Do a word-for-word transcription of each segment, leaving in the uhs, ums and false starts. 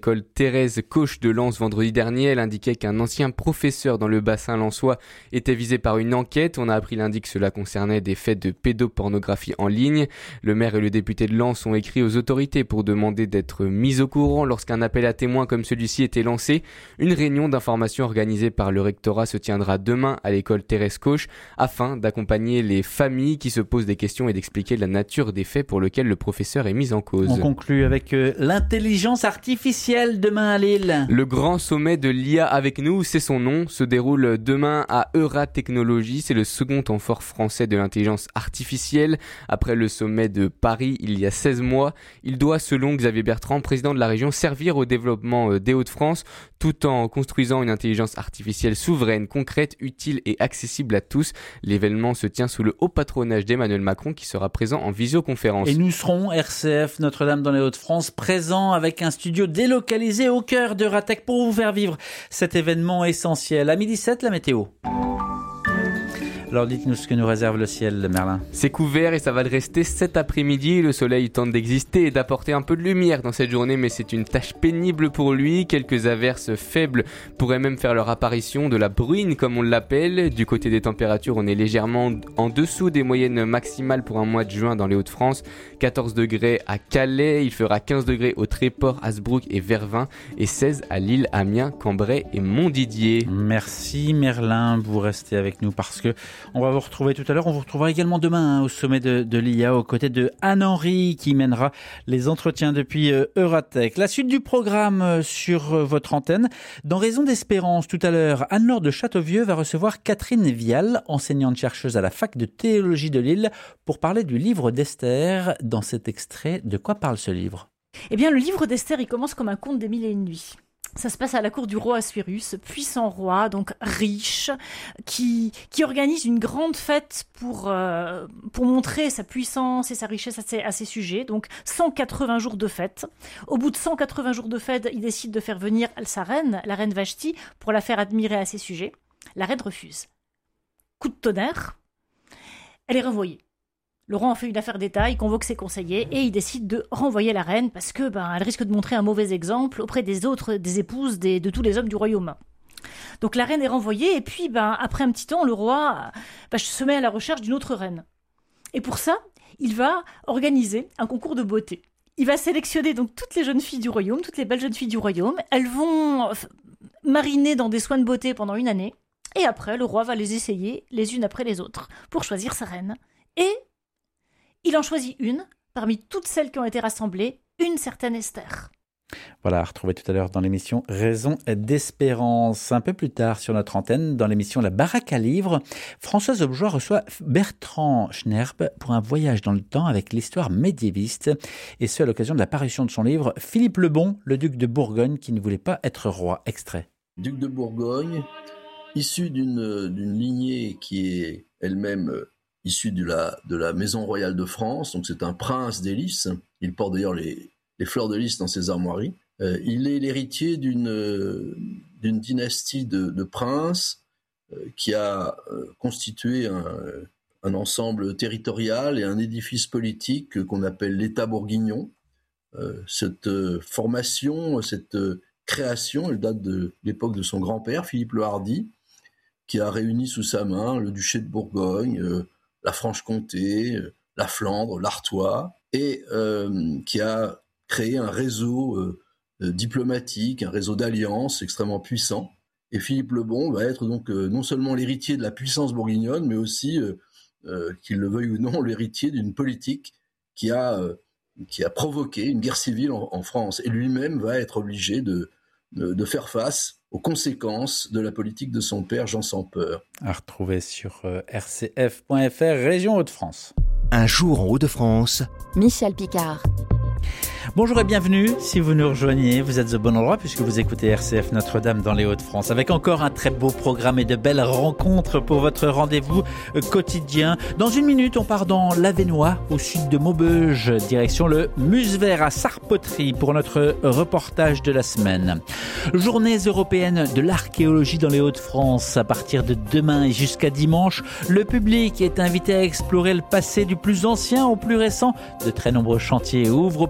L'école Thérèse Coche de Lens vendredi dernier, elle indiquait qu'un ancien professeur dans le bassin lensois était visé par une enquête. On a appris lundi que cela concernait des faits de pédopornographie en ligne. Le maire et le député de Lens ont écrit aux autorités pour demander d'être mis au courant lorsqu'un appel à témoins comme celui-ci était lancé. Une réunion d'information organisée par le rectorat se tiendra demain à l'école Thérèse Coche afin d'accompagner les familles qui se posent des questions et d'expliquer la nature des faits pour lesquels le professeur est mis en cause. On conclut avec euh, l'intelligence artificielle demain à Lille. Le grand sommet de l'I A avec nous, c'est son nom, se déroule demain à Euratechnologies. C'est le second temps fort français de l'intelligence artificielle. Après le sommet de Paris il y a seize mois, il doit, selon Xavier Bertrand, président de la région, servir au développement des Hauts-de-France tout en construisant une intelligence artificielle souveraine, concrète, utile et accessible à tous. L'événement se tient sous le haut patronage d'Emmanuel Macron qui sera présent en visioconférence. Et nous serons, R C F Notre-Dame dans les Hauts-de-France, présents avec un studio délocalisé au cœur d'Euratech pour vous faire vivre cet événement essentiel. À midi sept, la météo. Alors dites-nous ce que nous réserve le ciel, Merlin. C'est couvert et ça va le rester cet après-midi. Le soleil tente d'exister et d'apporter un peu de lumière dans cette journée, mais c'est une tâche pénible pour lui. Quelques averses faibles pourraient même faire leur apparition, de la bruine comme on l'appelle. Du côté des températures, on est légèrement en dessous des moyennes maximales pour un mois de juin dans les Hauts-de-France. quatorze degrés à Calais, il fera quinze degrés au Tréport, Hasbrook et Vervins et seize à Lille, Amiens, Cambrai et Montdidier. Merci Merlin, vous restez avec nous parce que on va vous retrouver tout à l'heure. On vous retrouvera également demain hein, au sommet de, de l'I A aux côtés de Anne-Henri qui mènera les entretiens depuis euh, Euratech. La suite du programme euh, sur euh, votre antenne. Dans Raison d'Espérance, tout à l'heure, Anne-Laure de Châteauvieux va recevoir Catherine Vial, enseignante-chercheuse à la fac de théologie de Lille, pour parler du livre d'Esther. Dans cet extrait, de quoi parle ce livre ? Eh bien, le livre d'Esther, il commence comme un conte des mille et une nuits. Ça se passe à la cour du roi Assuérus, puissant roi, donc riche, qui, qui organise une grande fête pour, euh, pour montrer sa puissance et sa richesse à ses, à ses sujets. Donc cent quatre-vingts jours de fête. Au bout de cent quatre-vingts jours de fête, il décide de faire venir sa reine, la reine Vashti, pour la faire admirer à ses sujets. La reine refuse. Coup de tonnerre, elle est renvoyée. Le roi en fait une affaire d'État, il convoque ses conseillers et il décide de renvoyer la reine parce que ben, elle risque de montrer un mauvais exemple auprès des autres, des épouses, des, de tous les hommes du royaume. Donc la reine est renvoyée et puis ben, après un petit temps, le roi ben, se met à la recherche d'une autre reine. Et pour ça, il va organiser un concours de beauté. Il va sélectionner donc toutes les jeunes filles du royaume, toutes les belles jeunes filles du royaume. Elles vont mariner dans des soins de beauté pendant une année. Et après, le roi va les essayer les unes après les autres pour choisir sa reine. Et il en choisit une, parmi toutes celles qui ont été rassemblées, une certaine Esther. Voilà, à retrouver tout à l'heure dans l'émission Raison d'Espérance. Un peu plus tard sur notre antenne, dans l'émission La Baraque à Livres, Françoise Objoie reçoit Bertrand Schnerb pour un voyage dans le temps avec l'histoire médiéviste, et ce à l'occasion de la parution de son livre Philippe le Bon, le duc de Bourgogne qui ne voulait pas être roi. Extrait. Duc de Bourgogne, issu d'une, d'une lignée qui est elle-même issu de la, de la maison royale de France, donc c'est un prince des lys, il porte d'ailleurs les, les fleurs de lys dans ses armoiries. Euh, il est l'héritier d'une, euh, d'une dynastie de, de princes euh, qui a euh, constitué un, un ensemble territorial et un édifice politique qu'on appelle l'État bourguignon. Euh, cette euh, formation, cette euh, création, elle date de l'époque de son grand-père, Philippe le Hardi, qui a réuni sous sa main le duché de Bourgogne, euh, la Franche-Comté, la Flandre, l'Artois, et euh, qui a créé un réseau euh, diplomatique, un réseau d'alliances extrêmement puissant. Et Philippe le Bon va être donc euh, non seulement l'héritier de la puissance bourguignonne, mais aussi, euh, euh, qu'il le veuille ou non, l'héritier d'une politique qui a, euh, qui a provoqué une guerre civile en, en France. Et lui-même va être obligé de, de, de faire face aux conséquences de la politique de son père Jean sans peur. À retrouver sur euh, r c f point f r, région Hauts-de-France. Un jour en Hauts-de-France, Michel Picard. Bonjour et bienvenue, si vous nous rejoignez, vous êtes au bon endroit puisque vous écoutez R C F Notre-Dame dans les Hauts-de-France avec encore un très beau programme et de belles rencontres pour votre rendez-vous quotidien. Dans une minute, on part dans l'Avesnois, au sud de Maubeuge, direction le Musevert à Sarpoterie pour notre reportage de la semaine. Journées européennes de l'archéologie dans les Hauts-de-France. À partir de demain et jusqu'à dimanche, le public est invité à explorer le passé du plus ancien au plus récent. De très nombreux chantiers ouvrent au public pour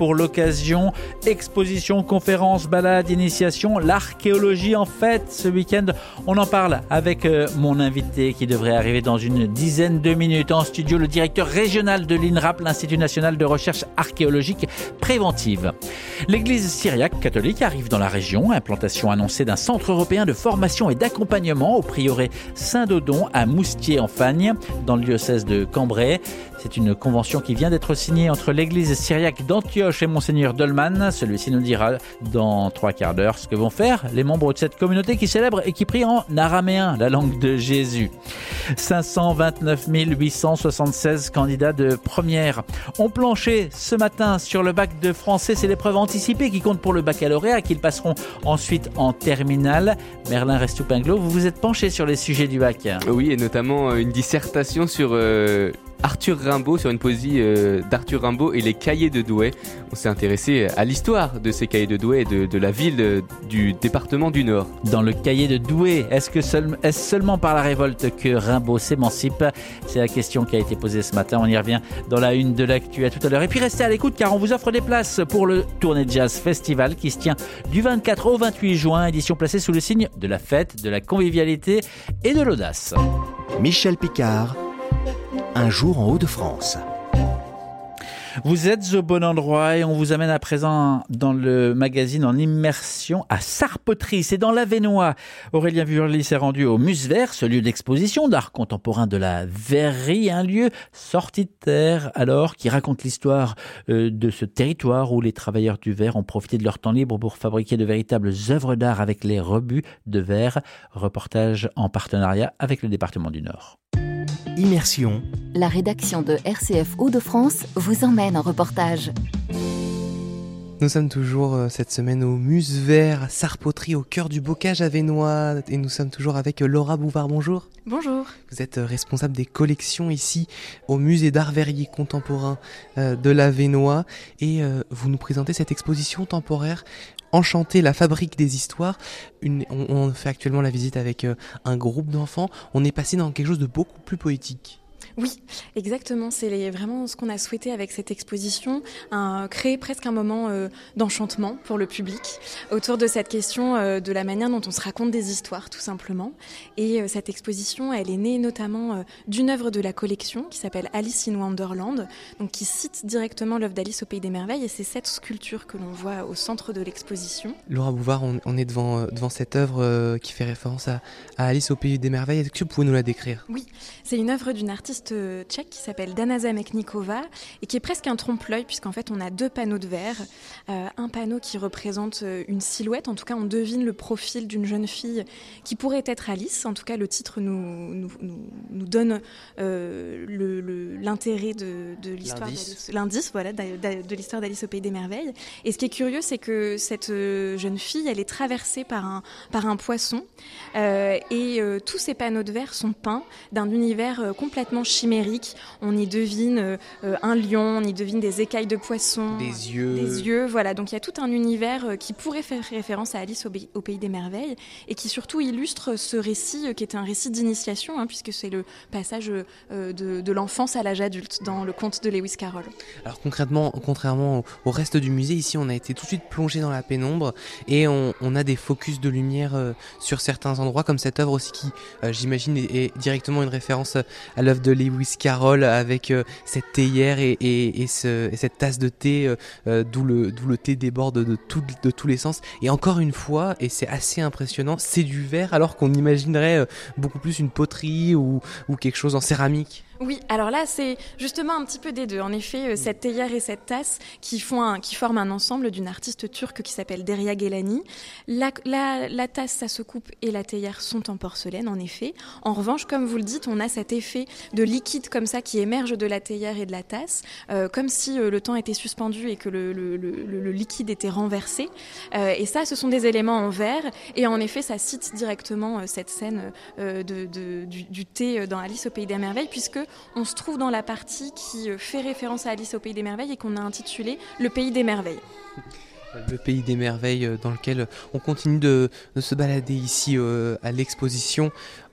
pour l'occasion. Exposition, conférences, balades, initiation, l'archéologie en fête ce week-end. On en parle avec euh, mon invité qui devrait arriver dans une dizaine de minutes en studio, le directeur régional de l'INRAP, l'Institut national de recherche archéologique préventive. L'église syriaque catholique arrive dans la région. Implantation annoncée d'un centre européen de formation et d'accompagnement au prieuré Saint-Dodon à Moustier-en-Fagne, dans le diocèse de Cambrai. C'est une convention qui vient d'être signée entre l'église syriaque d'Antioche et Monseigneur Dolman. Celui-ci nous dira dans trois quarts d'heure ce que vont faire les membres de cette communauté qui célèbre et qui prie en araméen, la langue de Jésus. cinq cent vingt-neuf mille huit cent soixante-seize candidats de première ont planché ce matin sur le bac de français. C'est l'épreuve anticipée qui compte pour le baccalauréat qu'ils passeront ensuite en terminale. Merlin Restoupinglo, vous vous êtes penché sur les sujets du bac. Oui, et notamment une dissertation sur euh, Arthur Rimbaud, sur une poésie euh, d'Arthur Rimbaud et les cahiers de Douai. On s'est intéressé à l'histoire de ces cahiers de Douai et de, de la ville de, du département du Nord. Dans le cahier de Douai, est-ce, que seul, est-ce seulement par la révolte que Rimbaud s'émancipe ? C'est la question qui a été posée ce matin. On y revient dans la une de l'actu. À tout à l'heure. Et puis restez à l'écoute car on vous offre des places pour le Tournée Jazz Festival qui se tient du vingt-quatre au vingt-huit juin. Édition placée sous le signe de la fête, de la convivialité et de l'audace. Michel Picard, un jour en Hauts-de-France. Vous êtes au bon endroit et on vous amène à présent dans le magazine en immersion à Sarpoterie. C'est dans l'Avesnois. Aurélien Vurly s'est rendu au Musevert, ce lieu d'exposition d'art contemporain de la verrerie, un lieu sorti de terre alors qui raconte l'histoire euh, de ce territoire où les travailleurs du verre ont profité de leur temps libre pour fabriquer de véritables œuvres d'art avec les rebuts de verre. Reportage en partenariat avec le département du Nord. Immersion. La rédaction de R C F Hauts-de-France vous emmène en reportage. Nous sommes toujours euh, cette semaine au Musevert, à Sarpoterie, au cœur du bocage avesnois. Et nous sommes toujours avec Laura Bouvard. Bonjour. Bonjour. Vous êtes responsable des collections ici au musée d'art verrier contemporain euh, de l'Avesnois. Et euh, vous nous présentez cette exposition temporaire Enchanté, la fabrique des histoires. Une, on, on fait actuellement la visite avec euh, un groupe d'enfants. On est passé dans quelque chose de beaucoup plus poétique. Oui, exactement. C'est les, vraiment ce qu'on a souhaité avec cette exposition, un, créer presque un moment euh, d'enchantement pour le public autour de cette question euh, de la manière dont on se raconte des histoires, tout simplement. Et euh, cette exposition, elle est née notamment euh, d'une œuvre de la collection qui s'appelle Alice in Wonderland, donc qui cite directement l'œuvre d'Alice au Pays des Merveilles. Et c'est cette sculpture que l'on voit au centre de l'exposition. Laura Bouvard, on, on est devant, devant cette œuvre euh, qui fait référence à, à Alice au Pays des Merveilles. Est-ce que vous pouvez nous la décrire ? Oui, c'est une œuvre d'une artiste tchèque qui s'appelle Danaza Meknikova et qui est presque un trompe-l'œil puisqu'en fait on a deux panneaux de verre, euh, un panneau qui représente une silhouette, en tout cas on devine le profil d'une jeune fille qui pourrait être Alice, en tout cas le titre nous, nous, nous, nous donne euh, le, le, l'intérêt de, de l'histoire l'indice. d'Alice, l'indice voilà, de, de l'histoire d'Alice au Pays des Merveilles. Et ce qui est curieux, c'est que cette jeune fille, elle est traversée par un, par un poisson euh, et euh, tous ces panneaux de verre sont peints d'un univers euh, complètement chimérique. On y devine euh, un lion, on y devine des écailles de poisson, des yeux. Des yeux, voilà. Donc il y a tout un univers euh, qui pourrait faire référence à Alice au, Be- au Pays des Merveilles et qui surtout illustre ce récit euh, qui est un récit d'initiation, hein, puisque c'est le passage euh, de, de l'enfance à l'âge adulte dans le conte de Lewis Carroll. Alors concrètement, contrairement au, au reste du musée, ici on a été tout de suite plongé dans la pénombre et on, on a des focus de lumière euh, sur certains endroits, comme cette œuvre aussi qui, euh, j'imagine, est, est directement une référence à l'œuvre de Lewis Carroll avec euh, cette théière et, et, et, ce, et cette tasse de thé euh, euh, d'où, le, d'où le thé déborde de, tout, de tous les sens. Et encore une fois, et c'est assez impressionnant, c'est du verre alors qu'on imaginerait euh, beaucoup plus une poterie ou, ou quelque chose en céramique. Oui, alors là, c'est justement un petit peu des deux. En effet, cette théière et cette tasse qui, font un, qui forment un ensemble d'une artiste turque qui s'appelle Derya Gelani. La, la, la tasse, ça se coupe et la théière sont en porcelaine, en effet. En revanche, comme vous le dites, on a cet effet de liquide comme ça qui émerge de la théière et de la tasse, euh, comme si euh, le temps était suspendu et que le, le, le, le liquide était renversé. Euh, et ça, ce sont des éléments en verre. Et en effet, ça cite directement euh, cette scène euh, de, de, du, du thé dans Alice au Pays des Merveilles, puisque on se trouve dans la partie qui fait référence à Alice au Pays des Merveilles et qu'on a intitulé Le Pays des Merveilles. Le Pays des Merveilles dans lequel on continue de, de se balader ici euh, à l'exposition.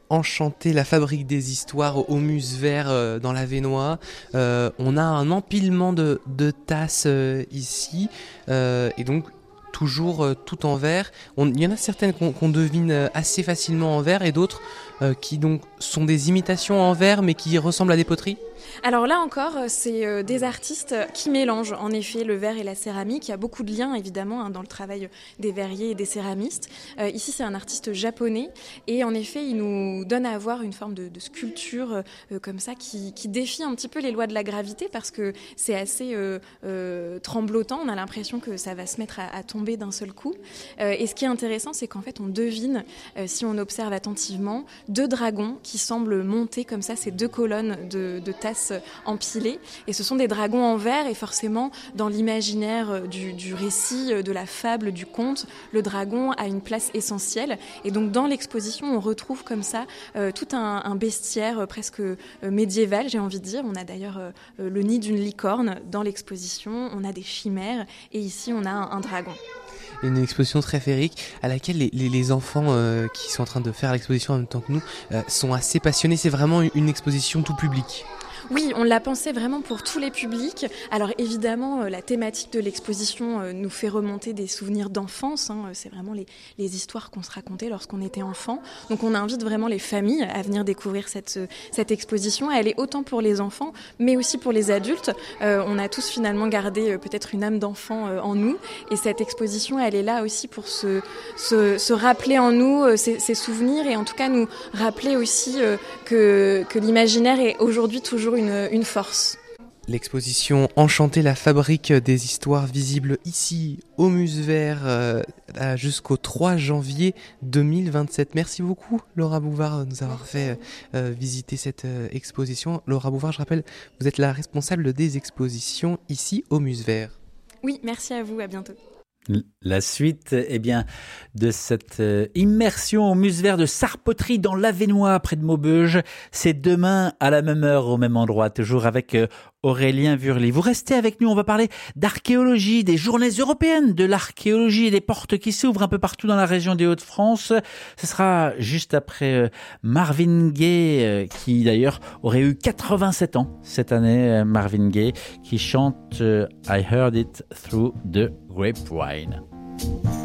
Enchanter la fabrique des histoires au Muse Vert euh, dans l'Avesnois. Euh, on a un empilement de, de tasses euh, ici euh, et donc toujours euh, tout en verre. On, il y en a certaines qu'on, qu'on devine assez facilement en verre et d'autres euh, qui donc sont des imitations en verre mais qui ressemblent à des poteries. Alors là encore, c'est euh, des artistes qui mélangent en effet le verre et la céramique. Il y a beaucoup de liens évidemment hein, dans le travail des verriers et des céramistes. Euh, ici, c'est un artiste japonais et en effet, il nous donne à voir une forme de, de sculpture euh, comme ça qui, qui défie un petit peu les lois de la gravité parce que c'est assez euh, euh, tremblotant. On a l'impression que ça va se mettre à, à tomber d'un seul coup. Euh, et ce qui est intéressant, c'est qu'en fait, on devine, euh, si on observe attentivement, deux dragons qui semblent monter comme ça, ces deux colonnes de, de tasses empilés et ce sont des dragons en verre et forcément dans l'imaginaire du, du récit, de la fable, du conte, le dragon a une place essentielle et donc dans l'exposition on retrouve comme ça euh, tout un, un bestiaire presque euh, médiéval j'ai envie de dire. On a d'ailleurs euh, le nid d'une licorne dans l'exposition, on a des chimères et ici on a un, un dragon. Une exposition très féerique à laquelle les, les, les enfants euh, qui sont en train de faire l'exposition en même temps que nous euh, sont assez passionnés. C'est vraiment une, une exposition tout public. Oui, on l'a pensé vraiment pour tous les publics. Alors évidemment, euh, la thématique de l'exposition euh, nous fait remonter des souvenirs d'enfance. Hein. C'est vraiment les, les histoires qu'on se racontait lorsqu'on était enfant. Donc on invite vraiment les familles à venir découvrir cette, cette exposition. Elle est autant pour les enfants, mais aussi pour les adultes. Euh, on a tous finalement gardé euh, peut-être une âme d'enfant euh, en nous. Et cette exposition, elle est là aussi pour se, se, se rappeler en nous euh, ces, ces souvenirs et en tout cas nous rappeler aussi euh, que, que l'imaginaire est aujourd'hui toujours Une, une force. L'exposition Enchanter la fabrique des histoires visible ici au Muse Vert euh, jusqu'au trois janvier deux mille vingt-sept. Merci beaucoup Laura Bouvard de nous avoir fait euh, visiter cette euh, exposition. Laura Bouvard, je rappelle, vous êtes la responsable des expositions ici au Muse Vert. Oui, merci à vous, à bientôt. La suite eh bien, de cette euh, immersion au Muse Vert de Sarpoterie dans l'Avesnois près de Maubeuge, c'est demain à la même heure au même endroit, toujours avec euh, Aurélien Wurli. Vous restez avec nous, on va parler d'archéologie, des journées européennes de l'archéologie et des portes qui s'ouvrent un peu partout dans la région des Hauts-de-France. Ce sera juste après euh, Marvin Gaye, euh, qui d'ailleurs aurait eu quatre-vingt-sept ans cette année, euh, Marvin Gaye, qui chante euh, I Heard It Through the Grapevine.